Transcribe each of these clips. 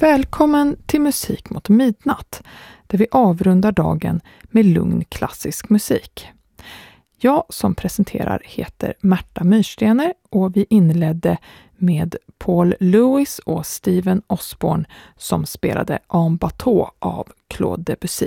Välkommen till Musik mot midnatt, där vi avrundar dagen med lugn klassisk musik. Jag som presenterar heter Märta Myrstener och vi inledde med Paul Lewis och Steven Osborne som spelade En bateau av Claude Debussy.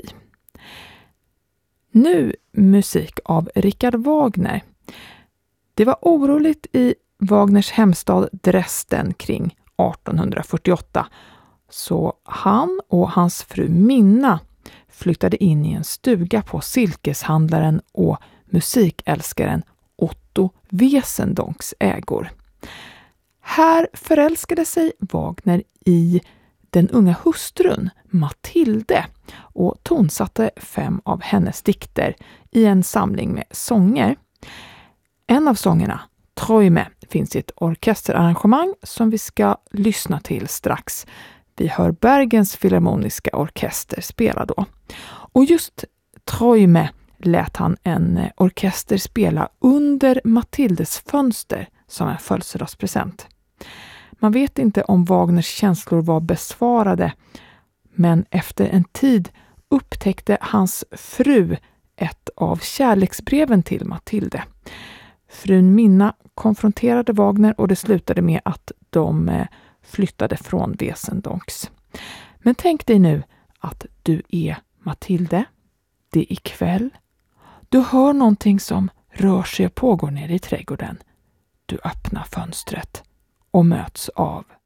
Nu musik av Richard Wagner. Det var oroligt i Wagners hemstad Dresden kring 1848, så han och hans fru Minna flyttade in i en stuga på silkeshandlaren och musikälskaren Otto Wesendoncks ägor. Här förälskade sig Wagner i den unga hustrun Matilde och tonsatte 5 av hennes dikter i en samling med sånger. En av sångerna, Träume, finns i ett orkesterarrangemang som vi ska lyssna till strax. Vi hör Bergens Filharmoniska orkester spela då. Och just Träume lät han en orkester spela under Matildes fönster som en födelsedagspresent. Man vet inte om Wagners känslor var besvarade, men efter en tid upptäckte hans fru ett av kärleksbreven till Matilde. Frun Minna konfronterade Wagner och det slutade med att de flyttade från Wesendoncs. Men tänk dig nu att du är Matilde, det är kväll. Du hör någonting som rör sig och pågår nere i trädgården. Du öppnar fönstret och möts av